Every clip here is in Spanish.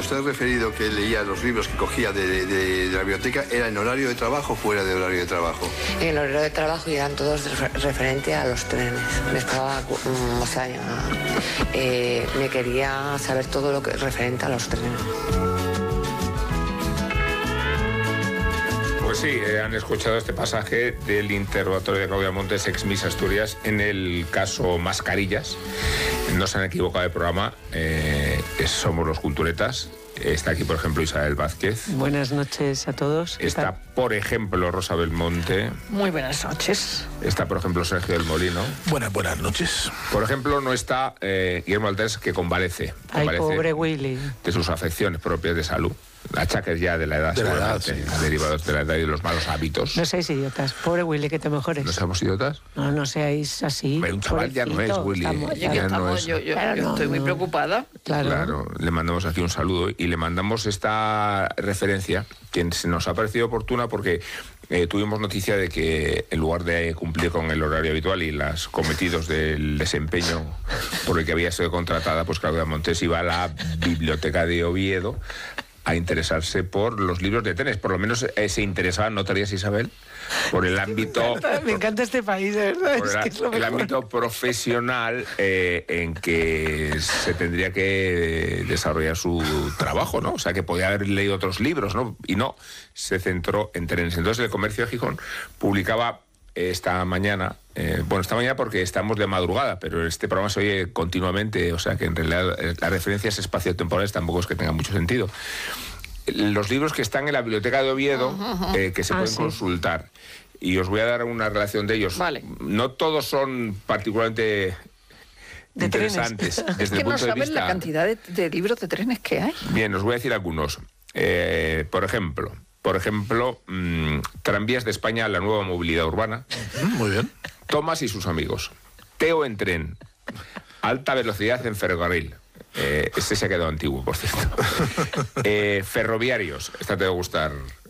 usted ha referido que leía los libros que cogía de la biblioteca, ¿era en horario de trabajo o fuera de horario de trabajo? En el horario de trabajo y eran todos referentes a los trenes. Me estaba, o sea, me quería saber todo lo que referente a los trenes. Pues sí, han escuchado este pasaje del interrogatorio de Claudia Montes, ex Miss Asturias, en el caso Mascarillas. No se han equivocado de programa, somos los Culturetas. Está aquí, por ejemplo, Isabel Vázquez. Buenas noches a todos. Está, por ejemplo, Rosa Belmonte. Muy buenas noches. Está, por ejemplo, Sergio del Molino. Buenas noches. Por ejemplo, no está Guillermo Alters, que convalece. Ay, pobre Willy. De sus afecciones propias de salud. Achaques ya de la edad, sí. Derivados de la edad y de los malos hábitos. No seáis idiotas. Pobre Willy, que te mejores. ¿No seamos idiotas? No seáis así. Un chaval ya no es, Willy. Yo estoy muy preocupada. Claro. Le mandamos aquí un saludo y le mandamos esta referencia que se nos ha parecido oportuna porque tuvimos noticia de que en lugar de cumplir con el horario habitual y los cometidos del desempeño por el que había sido contratada, pues Claudia Montes iba a la biblioteca de Oviedo a interesarse por los libros de trenes. Por lo menos se interesaba, ¿no te harías, Isabel? Por el ámbito... Me encanta este país, de verdad. Por el ámbito profesional en que se tendría que desarrollar su trabajo, ¿no? O sea, que podía haber leído otros libros, ¿no? Y no, se centró en trenes. Entonces, el Comercio de Gijón publicaba esta mañana porque estamos de madrugada, pero este programa se oye continuamente, o sea que en realidad las referencias espaciotemporales tampoco es que tengan mucho sentido. Los libros que están en la biblioteca de Oviedo, que se pueden consultar, y os voy a dar una relación de ellos. Vale. No todos son particularmente interesantes. Es que no saben la cantidad de libros de trenes que hay. Bien, os voy a decir algunos. Por ejemplo, Tranvías de España, la nueva movilidad urbana. Muy bien. Tomás y sus amigos. Teo en tren. Alta velocidad en ferrocarril. Este se ha quedado antiguo, por cierto. Ferroviarios. Esta te va a gustar.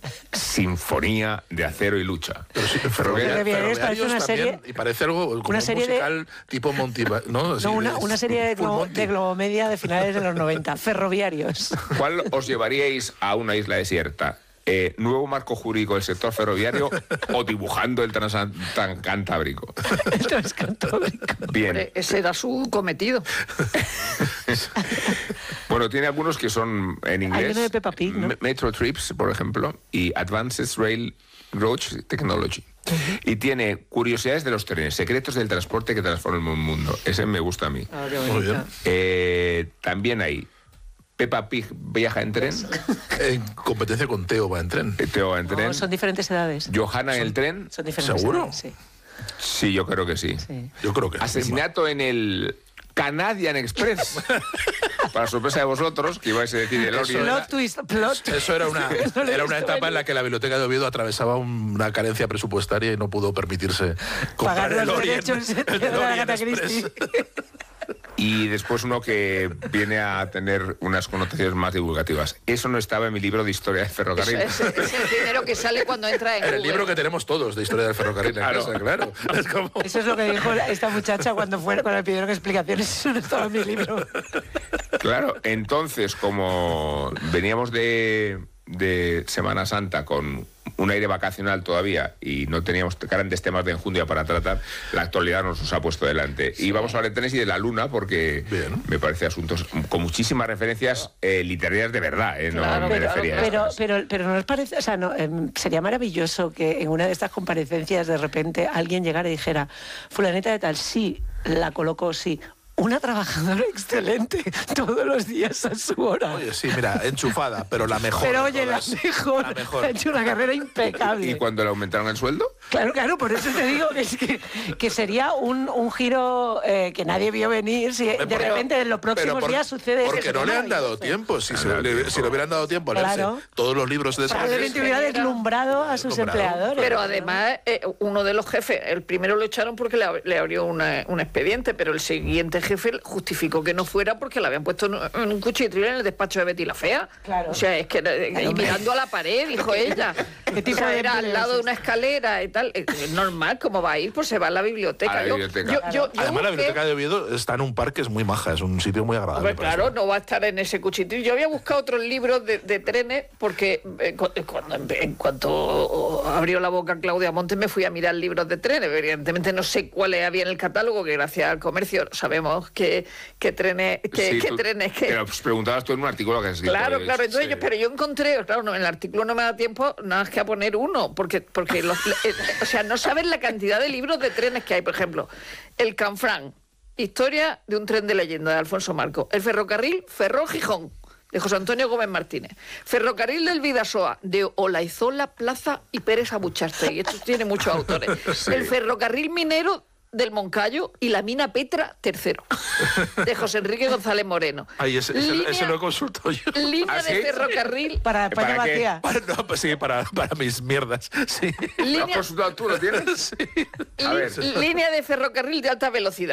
Sinfonía de acero y lucha. Pero sí, Ferroviarios parece una serie... Y parece algo como una serie un musical tipo Monty... ¿no? Sí, una serie de Globomedia de finales de los 90. Ferroviarios. ¿Cuál os llevaríais a una isla desierta? ¿Nuevo marco jurídico del sector ferroviario o dibujando el Transcantábrico? El Transcantábrico. Bien. Hombre, ese era su cometido. Bueno, tiene algunos que son en inglés. Hay uno de Peppa Pig, ¿no? Metro Trips, por ejemplo, y Advanced Railroad Technology. Y tiene curiosidades de los trenes, secretos del transporte que transforman el mundo. Ese me gusta a mí. Muy bien. También hay Peppa Pig viaja en tren. En competencia con Teo va en tren. Teo va en tren. Son diferentes edades. Johanna en el tren. Son diferentes ¿Seguro? edades, sí. Sí, yo creo que sí. Yo creo que Asesinato en el Canadian Express. Para sorpresa de vosotros, que ibais a decir el Orient. Plot twist. Eso era una etapa en la que la biblioteca de Oviedo atravesaba una carencia presupuestaria y no pudo permitirse comprar pagar el los Orient, derechos el de la Orient Agatha Express. Y después uno que viene a tener unas connotaciones más divulgativas. Eso no estaba en mi libro de historia del ferrocarril. Es el primero que sale cuando entra en El Google. libro que tenemos todos de historia del ferrocarril. Claro. Claro. Es como... Eso es lo que dijo esta muchacha cuando le pidieron explicaciones. Eso no estaba en mi libro. Claro, entonces, como veníamos de Semana Santa con un aire vacacional todavía y no teníamos grandes temas de enjundia para tratar, la actualidad nos ha pueto delante. Sí. Y vamos a hablar de trenes y de la luna porque me parece asuntos con muchísimas referencias literarias de verdad. Claro, no me refería a pero no os parece, o sea, sería maravilloso que en una de estas comparecencias de repente alguien llegara y dijera, fulanita de tal, sí, la colocó, sí. Una trabajadora excelente, todos los días a su hora. Oye, sí, mira, enchufada, pero la mejor. Pero oye, la mejor. Ha hecho una carrera impecable. ¿Y cuando le aumentaron el sueldo? Claro, por eso te digo que sería un giro que nadie vio venir. Si de repente en los próximos días sucede porque no le han dado tiempo. Si le hubieran dado tiempo a leerse todos los libros de probablemente hubiera deslumbrado a sus empleadores. Pero además, uno de los jefes, el primero lo echaron porque le abrió un expediente, pero el siguiente jefe justificó que no fuera porque la habían puesto en un cuchitril en el despacho de Betty la Fea. Claro. O sea, es que y mirando a la pared, dijo ella. ¿Qué tipo O sea, de era al empleo lado es de una escalera y tal. Es normal, ¿cómo va a ir? Pues se va a la biblioteca. A la biblioteca. Yo Además, la busqué- biblioteca de Oviedo está en un parque, es muy maja, es un sitio muy agradable. Hombre, claro, no va a estar en ese cuchitril. Yo había buscado otros libros de trenes porque en cuanto abrió la boca Claudia Montes me fui a mirar libros de trenes. Evidentemente no sé cuáles había en el catálogo, que gracias al comercio sabemos que trenes... Pero pues preguntabas tú en un artículo que has escrito. Claro, entonces sí. pero yo encontré, claro, en el artículo no me da tiempo nada más que a poner uno, porque o sea, no sabes la cantidad de libros de trenes que hay. Por ejemplo, el Canfrán, historia de un tren de leyenda, de Alfonso Marco. El ferrocarril Ferrol-Gijón, de José Antonio Gómez Martínez. Ferrocarril del Vidasoa, de Olaizola, Plaza y Pérez Abuchaste. Y esto tiene muchos autores. Sí. El ferrocarril minero del Moncayo y la mina Petra III, de José Enrique González Moreno. Ay, ese lo he consultado yo. Línea ¿Ah, sí? de ferrocarril... Para España ¿Para qué? vacía. No, pues sí, para mis mierdas. Sí. ¿Lo has Línea, consultado tú? ¿Lo tienes? Sí. A ver. línea de ferrocarril de alta velocidad.